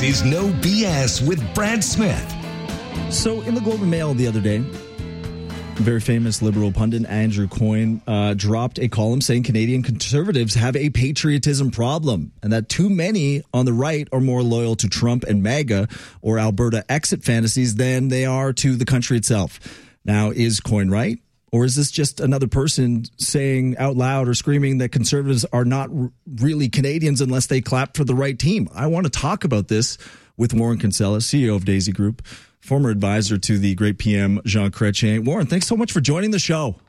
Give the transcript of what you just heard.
is No BS with Brad Smith. So in the Globe and Mail the other day, very famous liberal pundit Andrew Coyne dropped a column saying Canadian conservatives have a patriotism problem and that too many on the right are more loyal to Trump and MAGA or Alberta exit fantasies than they are to the country itself. Now, is Coyne right? Or is this just another person saying out loud or screaming that conservatives are not really Canadians unless they clap for the right team? I want to talk about this with Warren Kinsella, CEO of Daisy Group, former advisor to the great PM Jean Chrétien. Warren, thanks so much for joining the show.